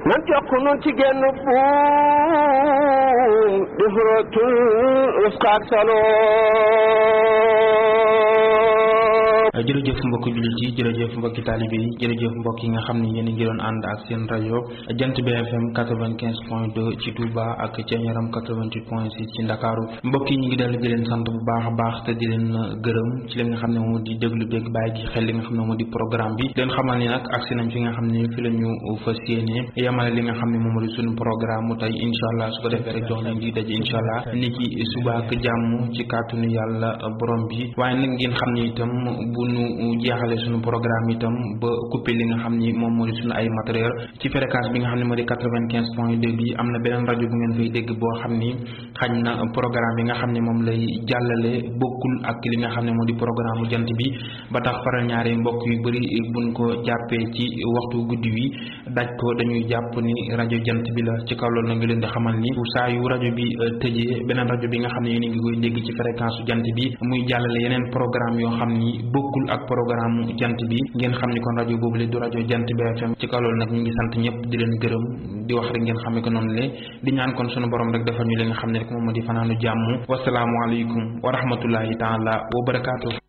nan jokk nun ci genn buum di xuratul usqaak saloo. jërëjëf mbokki jullit yi jërëjëf mbokki taalibe yi jërëjëf mbokk yi nga xam ne yéen a ngi doon ànd ak seen rajo Jant bi FM 95.2 ci Touba ak Thiéniaram 88.6 ci Ndakaaru. mbokk yi ñu ngi dellu di leen sant bu baax a baax te di leen gërëm ci li nga xam ne moo di déglu beeg bàyyi gi xel li nga xam ne moo di programme bi leen xamal ni nag agsi nañ fi nga xam ne fi la ñu fas yéene yamale li nga xam ne moom moo di suñu programme mu tey incha allah su ko defee rek jox leen di daje incha allah ni ki suba ak jàmm ci kàttanu yàlla borom bi. waaye nag ngeen xam ne itam bu ñu jeexale suñu programme itam ba coupé li nga xam ni moom moo di suñu ay matériel ci fréquence bi nga xam ne moo di 95.2 bi am na beneen rajo bu ngeen fay dégg boo xam ni xañ na programme bi nga xam ne moom lay jàllale bokkul ak li nga xam ne moo di programme jant bi ba tax faral ñaari mbokk yu bëri buñ ko jàppee ci waxtu guddi wi daj ko dañuy jàpp ni rajo jant bi la. ci kaw loolu na ngi leen di xamal ni saa yu rajo bi tëjee beneen rajo bi nga xam ne yéen a ngi koy dégg ci fréquence jant bi muy jàllale yeneen programme yoo xam ni bokkul ak programme jant bi ngeen xam ni kon rajo boobu le du rajo Jant bi FM. ci kaw loolu nag ñu ngi sant ñëpp di leen gërëm di wax rek ngeen xamee ko noonu le di ñaan kon sunu borom rek defal ñu li nga xam ne rek moom moo di fanaanu jàmm. wasalaamualeykum wa rahmatullahi taala wa barakaatuhu.